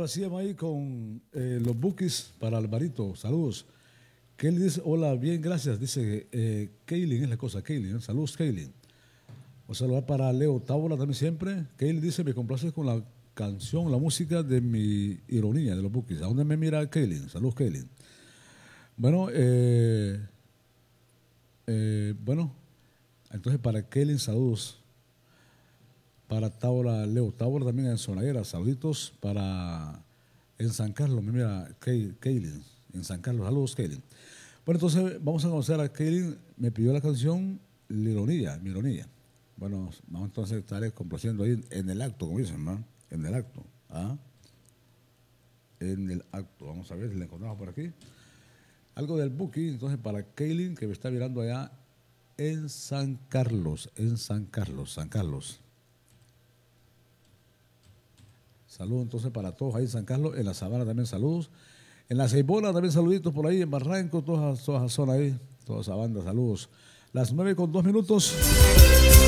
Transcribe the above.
hacíamos ahí con los bookies para Alvarito. Saludos. Kelly dice, hola, bien, gracias. Dice, Kaylin es la cosa, Kaylin. Saludos, Kaylin. Un saludo para Leo Tábola también siempre. Kaylin dice, me complaces con la canción, la música de mi ironía de los bookies. ¿A dónde me mira Kaylin? Saludos, Kaylin. Bueno, bueno, entonces para Kaylin, saludos. Para Tábola, Leo Tábola también en Zonaguera, saluditos para en San Carlos, mira, Kaylin, en San Carlos, saludos Kaylin. Bueno, entonces vamos a conocer a Kaylin, me pidió la canción mi ironía. Bueno, vamos entonces a estar complaciendo ahí en el acto, como dicen, ¿no? En el acto, ¿ah? En el acto, vamos a ver si la encontramos por aquí. Algo del Buki, entonces para Kaylin, que me está mirando allá en San Carlos, San Carlos. Saludos entonces para todos ahí en San Carlos, en la Sabana también saludos. En la Ceibola también saluditos por ahí, en Barranco, toda esa zona ahí, toda esa banda, saludos. Las 9:02.